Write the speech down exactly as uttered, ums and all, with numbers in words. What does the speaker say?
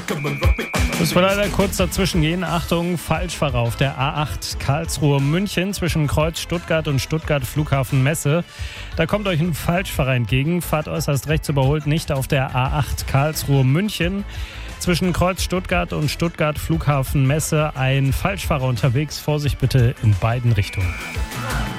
Muss man leider kurz dazwischen gehen. Achtung, Falschfahrer auf der A acht Karlsruhe-München zwischen Kreuz Stuttgart und Stuttgart Flughafen Messe. Da kommt euch ein Falschfahrer entgegen. Fahrt äußerst rechts überholt nicht auf der A acht Karlsruhe-München. Zwischen Kreuz Stuttgart und Stuttgart Flughafen Messe ein Falschfahrer unterwegs. Vorsicht bitte in beiden Richtungen.